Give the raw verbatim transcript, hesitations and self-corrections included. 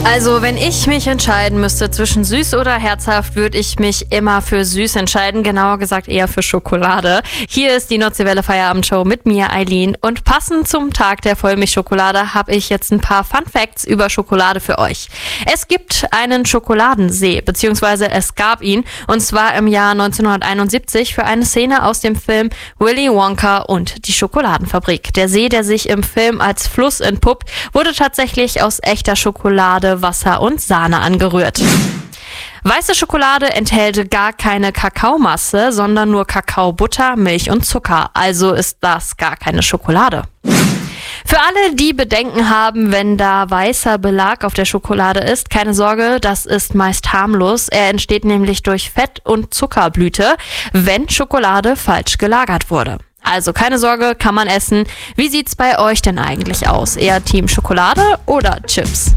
Also, wenn ich mich entscheiden müsste zwischen süß oder herzhaft, würde ich mich immer für süß entscheiden, genauer gesagt eher für Schokolade. Hier ist die Nordseewelle Feierabendshow mit mir, Eileen, und passend zum Tag der Vollmilchschokolade habe ich jetzt ein paar Fun Facts über Schokolade für euch. Es gibt einen Schokoladensee, beziehungsweise es gab ihn, und zwar im Jahr neunzehnhunderteinundsiebzig für eine Szene aus dem Film Willy Wonka und die Schokoladenfabrik. Der See, der sich im Film als Fluss entpuppt, wurde tatsächlich aus echter Schokolade, Wasser und Sahne angerührt. Weiße Schokolade enthält gar keine Kakaomasse, sondern nur Kakaobutter, Milch und Zucker. Also ist das gar keine Schokolade. Für alle, die Bedenken haben, wenn da weißer Belag auf der Schokolade ist, keine Sorge, das ist meist harmlos. Er entsteht nämlich durch Fett- und Zuckerblüte, wenn Schokolade falsch gelagert wurde. Also keine Sorge, kann man essen. Wie sieht's bei euch denn eigentlich aus? Eher Team Schokolade oder Chips?